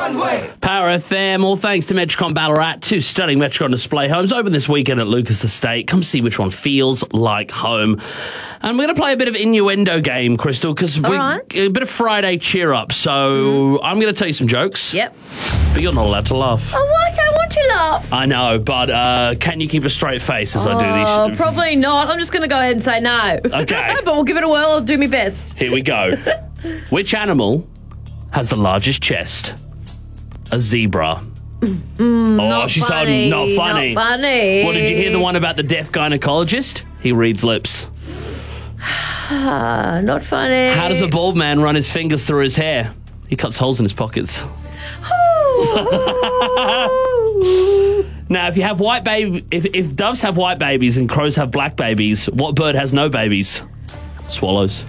one way. Power FM, all thanks to Metricon Ballarat, 2 stunning Metricon display homes open this weekend at Lucas Estate. Come see which one feels like home. And we're going to play a bit of innuendo game, Crystal, because right. a bit of Friday cheer up. So I'm going to tell you some jokes. Yep. But you're not allowed to laugh. Oh, what? I want to laugh. I know, but can you keep a straight face as I do these? Probably not. I'm just going to go ahead and say no. Okay. But we'll give it a whirl. I'll do my best. Here we go. Which animal has the largest chest? A zebra. She's funny, not funny. Not funny. Well, did you hear the one about the deaf gynecologist? He reads lips. Not funny. How does a bald man run his fingers through his hair? He cuts holes in his pockets. Now, if you have if doves have white babies and crows have black babies, what bird has no babies? Swallows.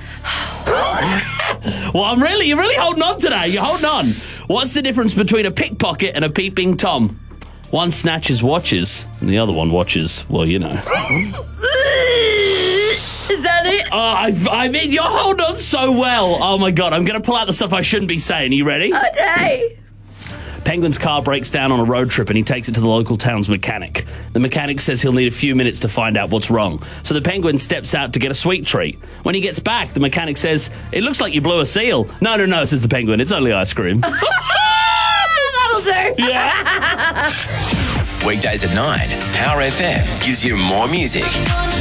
Well, you're really holding on today. You're holding on. What's the difference between a pickpocket and a peeping Tom? One snatches watches, and the other one watches, well, you know. Is that it? I mean, you're holding on so well. Oh, my God. I'm going to pull out the stuff I shouldn't be saying. Are you ready? Okay. Penguin's car breaks down on a road trip and he takes it to the local town's mechanic. The mechanic says he'll need a few minutes to find out what's wrong. So the penguin steps out to get a sweet treat. When he gets back, the mechanic says, "It looks like you blew a seal." No, says the penguin. It's only ice cream. That'll do. Yeah. Weekdays at 9, Power FM gives you more music.